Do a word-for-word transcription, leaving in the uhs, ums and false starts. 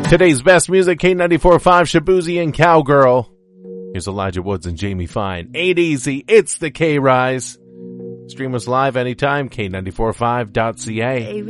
Today's best music, K ninety-four point five, Shaboozey and Cowgirl. Here's Elijah Woods and Jamie Fine. Ain't easy, it's the K-Rise. Stream us live anytime, K nine four five dot C A.